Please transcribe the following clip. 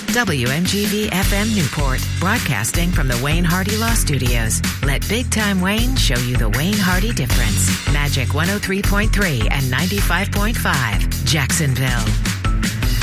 WMGV FM Newport, broadcasting from the Wayne Hardy Law Studios. Let Big Time Wayne show you the Wayne Hardy difference. Magic 103.3 and 95.5, Jacksonville.